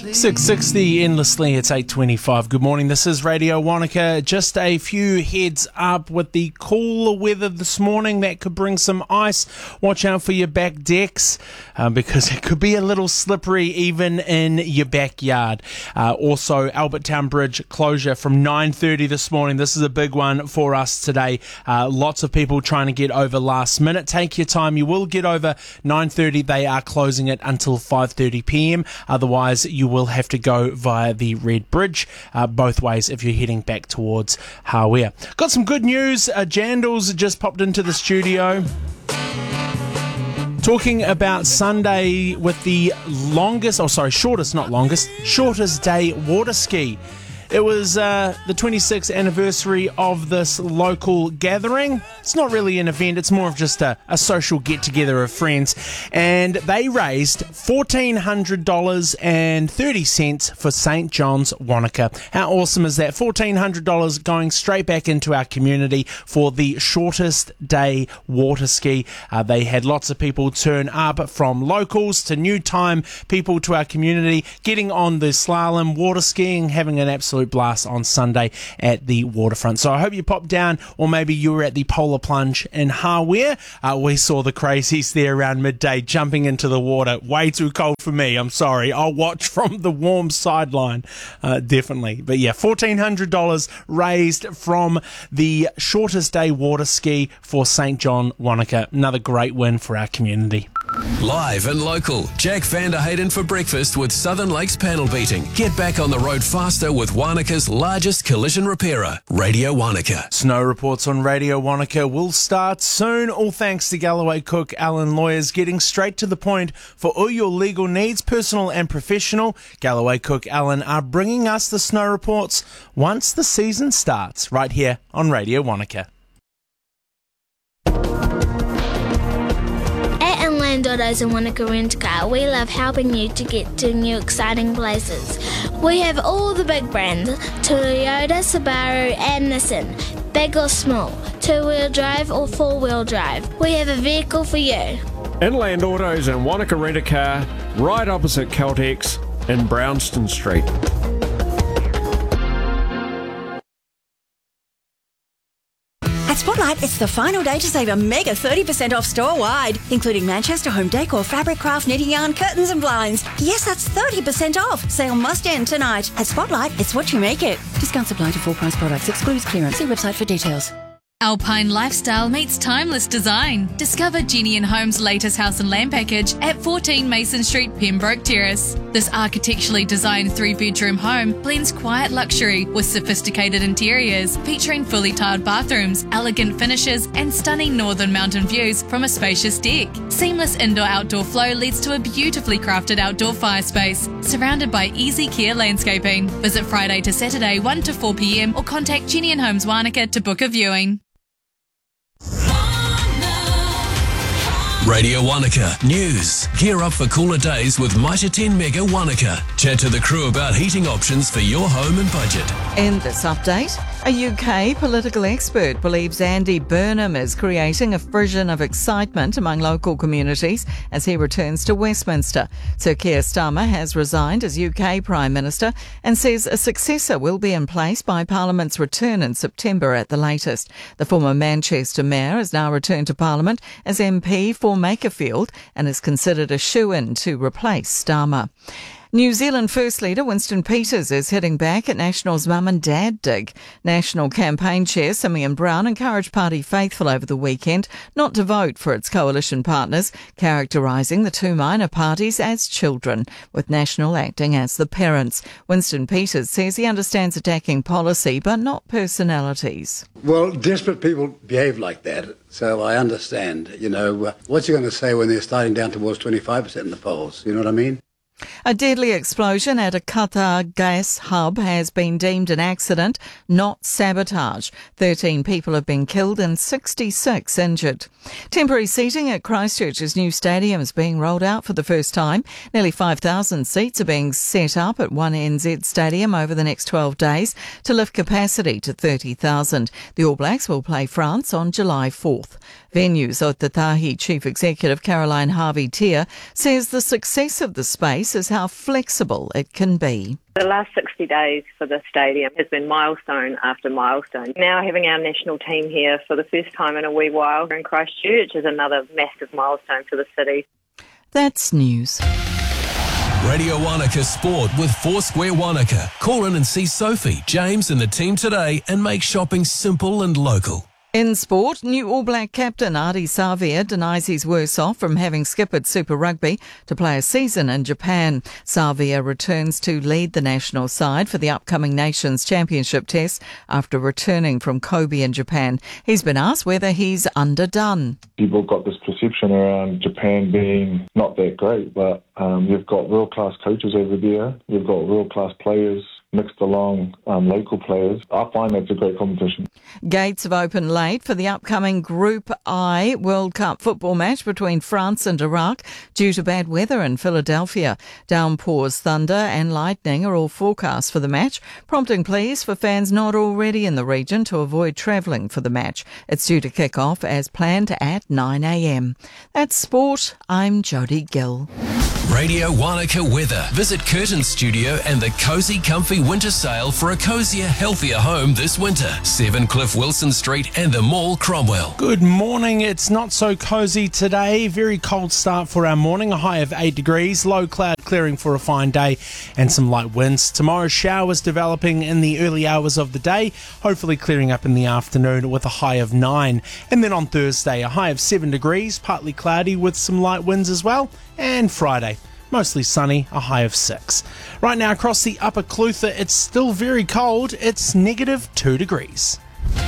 660 endlessly, it's 8:25. Good morning, this is Radio Wanaka. Just a few heads up with the cooler weather this morning. That could bring some ice. Watch out for your back decks because it could be a little slippery even in your backyard. Also, Albert Town Bridge closure from 9:30 this morning. This is a big one for us today. Lots of people trying to get over last minute. Take your time. You will get over 9:30. They are closing it until 5:30 p.m. Otherwise, you will have to go via the Red Bridge both ways if you're heading back towards Hawea. Got some good news. Jandals just popped into the studio talking about Sunday with the shortest day water ski. It was the 26th anniversary of this local gathering. It's not really an event, it's more of just a social get-together of friends. And they raised $1,400.30 for St. John's Wanaka. How awesome is that? $1,400 going straight back into our community for the shortest day water ski. They had lots of people turn up, from locals to new time people to our community, getting on the slalom, water skiing, having an absolute blast on Sunday at the waterfront. So I hope you popped down, or maybe you were at the Polar Plunge in Hawea. We saw the crazies there around midday jumping into the water. Way too cold for me, I'm sorry. I'll watch from the warm sideline, definitely. But yeah, $1,400 raised from the shortest day water ski for St. John Wanaka. Another great win for our community. Live and local, Jack van der Hayden for breakfast with Southern Lakes Panel Beating. Get back on the road faster with Wanaka's largest collision repairer, Radio Wanaka. Snow reports on Radio Wanaka will start soon, all thanks to Galloway Cook Allen Lawyers, getting straight to the point for all your legal needs, personal and professional. Galloway Cook Allen are bringing us the snow reports once the season starts, right here on Radio Wanaka. Land Autos and Wanaka Rent Car, we love helping you to get to new exciting places. We have all the big brands, Toyota, Subaru and Nissan, big or small, two-wheel drive or four-wheel drive. We have a vehicle for you. Inland Autos and Wanaka Rent a Car, right opposite Caltex in Brownston Street. At Spotlight, it's the final day to save a mega 30% off store-wide, including Manchester home decor, fabric, craft, knitting yarn, curtains and blinds. Yes, that's 30% off. Sale must end tonight. At Spotlight, it's what you make it. Discounts apply to full-price products. Excludes clearance. See website for details. Alpine lifestyle meets timeless design. Discover Genian Homes' latest house and land package at 14 Mason Street, Pembroke Terrace. This architecturally designed 3-bedroom home blends quiet luxury with sophisticated interiors, featuring fully tiled bathrooms, elegant finishes, and stunning northern mountain views from a spacious deck. Seamless indoor-outdoor flow leads to a beautifully crafted outdoor fire space, surrounded by easy care landscaping. Visit Friday to Saturday 1 to 4 p.m. or contact Genian Homes Wanaka to book a viewing. Radio Wanaka News. Gear up for cooler days with Mitre 10 Mega Wanaka. Chat to the crew about heating options for your home and budget. In this update, a UK political expert believes Andy Burnham is creating a frisson of excitement among local communities as he returns to Westminster. Sir Keir Starmer has resigned as UK Prime Minister and says a successor will be in place by Parliament's return in September at the latest. The former Manchester Mayor has now returned to Parliament as MP for Makerfield and is considered a shoo-in to replace Starmer. New Zealand First Leader Winston Peters is hitting back at National's Mum and Dad dig. National Campaign Chair Simeon Brown encouraged party faithful over the weekend not to vote for its coalition partners, characterising the two minor parties as children, with National acting as the parents. Winston Peters says he understands attacking policy but not personalities. Well, desperate people behave like that, so I understand. What's he going to say when they're starting down towards 25% in the polls? You know what I mean? A deadly explosion at a Qatar gas hub has been deemed an accident, not sabotage. 13 people have been killed and 66 injured. Temporary seating at Christchurch's new stadium is being rolled out for the first time. Nearly 5,000 seats are being set up at One NZ Stadium over the next 12 days to lift capacity to 30,000. The All Blacks will play France on July 4th. Venues Otatahi Chief Executive Caroline Harvey-Tier says the success of the space is how flexible it can be. The last 60 days for the stadium has been milestone after milestone. Now having our national team here for the first time in a wee while in Christchurch is another massive milestone for the city. That's news. Radio Wanaka Sport with Foursquare Wanaka. Call in and see Sophie, James and the team today and make shopping simple and local. In sport, new All Black captain Ardie Savea denies he's worse off from having skippered Super Rugby to play a season in Japan. Savea returns to lead the national side for the upcoming Nations Championship test after returning from Kobe in Japan. He's been asked whether he's underdone. People got this perception around Japan being not that great, but you've got world-class coaches over there, you've got world-class players mixed along local players. I find that's a great competition. Gates have opened late for the upcoming Group I World Cup football match between France and Iraq due to bad weather in Philadelphia. Downpours, thunder and lightning are all forecast for the match, prompting pleas for fans not already in the region to avoid travelling for the match. It's due to kick off as planned at 9 a.m. That's sport. I'm Jodie Gill. Radio Wanaka weather. Visit Curtin Studio and the Cozy Comfy Winter Sale for a cozier, healthier home this winter. 7 Cliff Wilson Street and the Mall, Cromwell. Good morning. It's not so cozy today. Very cold start for our morning. A high of 8 degrees. Low cloud clearing for a fine day and some light winds. Tomorrow, showers developing in the early hours of the day. Hopefully clearing up in the afternoon with a high of 9. And then on Thursday, a high of 7 degrees. Partly cloudy with some light winds as well. And Friday, mostly sunny, a high of 6. Right now across the Upper Clutha, it's still very cold. It's negative 2 degrees.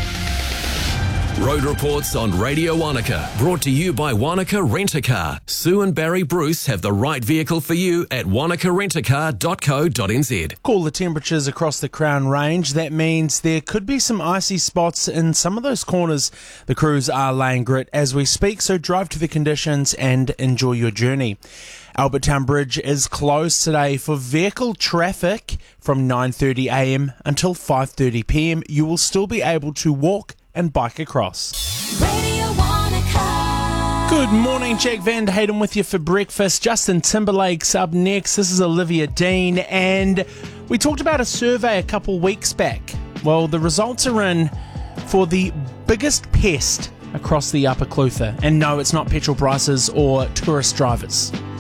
Road reports on Radio Wanaka, brought to you by Wanaka Rent-A-Car. Sue and Barry Bruce have the right vehicle for you at wanakarentacar.co.nz. Cooler temperatures across the Crown Range. That means there could be some icy spots in some of those corners. The crews are laying grit as we speak, so drive to the conditions and enjoy your journey. Albertown Bridge is closed today for vehicle traffic from 9:30am until 5:30pm. You will still be able to walk and bike across. Radio Wanaka. Good morning, Jack Van der Hayden with you for breakfast. Justin Timberlake's up next. This is Olivia Dean, and we talked about a survey a couple weeks back. Well, the results are in for the biggest pest across the Upper Clutha. And no, it's not petrol prices or tourist drivers.